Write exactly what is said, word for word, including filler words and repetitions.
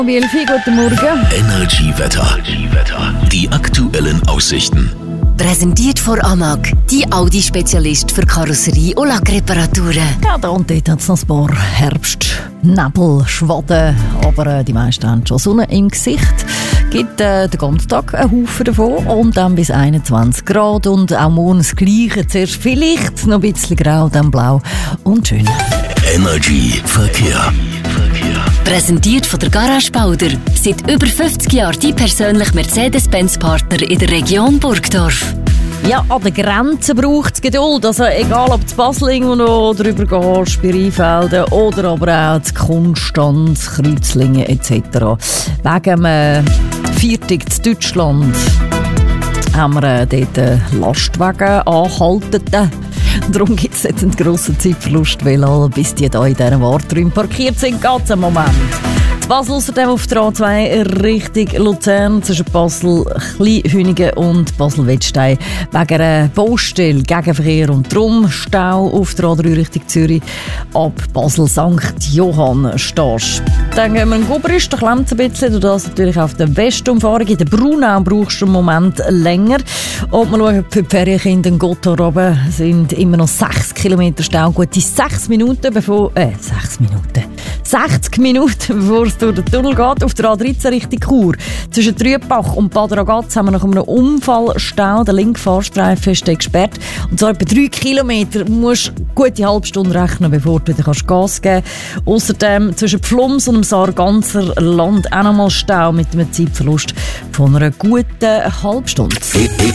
Elfi, guten Morgen. Energy-Wetter. Die aktuellen Aussichten. Präsentiert von Amag, die Audi-Spezialist für Karosserie- und Lackreparaturen. Ja, da und dort hat es noch ein paar Herbstnebel, Schwaden, aber äh, die meisten haben schon Sonne im Gesicht. Gibt äh, den ganzen Tag einen Haufen davon und dann bis einundzwanzig Grad und auch morgen das Gleiche. Zuerst vielleicht noch ein bisschen grau, dann blau und schön. Energy Verkehr. Präsentiert von der Garage Bauder. Seit über fünfzig Jahren die persönliche Mercedes-Benz-Partner in der Region Burgdorf. Ja, an der Grenze braucht es Geduld. Also egal, ob das Basel irgendwo noch drüber gehst, bei Rheinfelden oder aber auch zu Konstanz, Kreuzlingen et cetera. Wegen dem Viertag in Deutschland haben wir äh, dort äh, Lastwagen angehalten. Darum gibt es jetzt einen grossen Zeitverlust, weil alle, bis die hier in diesen Warträumen parkiert sind, geht es einen Moment. In Basel außerdem auf der A zwei Richtung Luzern zwischen Basel Kleinhünigen und Basel-Wettstein wegen einer Baustelle, Gegenverkehr und drum Stau auf der A drei Richtung Zürich ab Basel-Sankt Johann stehst. Dann gehen wir in Gubrist, da klemmt es ein bisschen, du das natürlich auf der Westumfahrung. In der Brunau brauchst du einen Moment länger. Und wir schauen, für die Ferienkinder in Gotthard oben sind immer noch sechs Kilometer Stau, gute sechs Minuten bevor, äh, sechs Minuten, sechzig Minuten bevor es durch den Tunnel geht. Auf der A dreizehn Richtung Chur. Zwischen Trübach und Bad Ragaz haben wir nach einem Unfall Stau. Der linke Fahrstreifen ist gesperrt. Und zwar etwa drei Kilometer. Du musst eine gute halbe Stunde rechnen, bevor du wieder Gas geben kannst. Außerdem zwischen Pflums und dem Sarganser Land auch nochmal Stau mit einem Zeitverlust von einer guten halben Stunde.